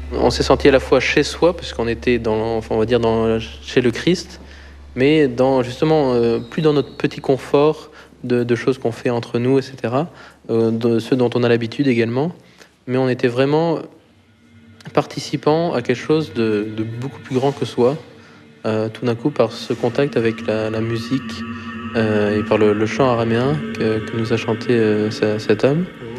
On s'est senti à la fois chez soi, puisqu'on était enfin, on va dire chez le Christ, mais justement, plus dans notre petit confort de choses qu'on fait entre nous, et cetera, de ceux dont on a l'habitude également. Mais on était vraiment participant à quelque chose de beaucoup plus grand que soi, tout d'un coup par ce contact avec la musique, et par le chant araméen que nous a chanté, cet homme.